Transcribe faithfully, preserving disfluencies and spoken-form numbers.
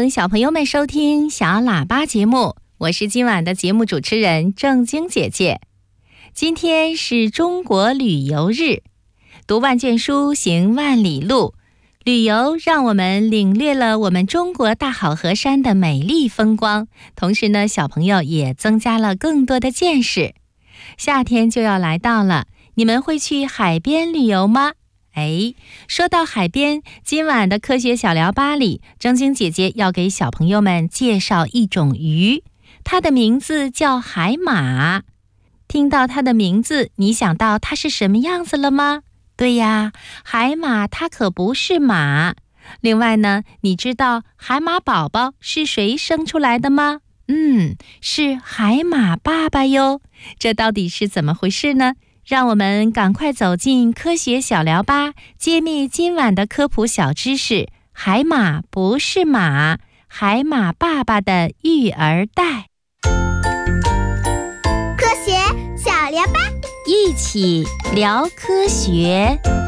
迎小朋友们收听小喇叭节目，我是今晚的节目主持人正晶姐姐。今天是中国旅游日，读万卷书，行万里路。旅游让我们领略了我们中国大好河山的美丽风光，同时呢，小朋友也增加了更多的见识。夏天就要来到了，你们会去海边旅游吗？哎，说到海边，今晚的科学小聊吧里，正晶姐姐要给小朋友们介绍一种鱼，它的名字叫海马。听到它的名字，你想到它是什么样子了吗？对呀，海马它可不是马。另外呢，你知道海马宝宝是谁生出来的吗？嗯，是海马爸爸哟。这到底是怎么回事呢？让我们赶快走进科学小聊吧，揭秘今晚的科普小知识：海马不是马，海马爸爸的育儿袋。 科学小聊吧， 一起聊科学。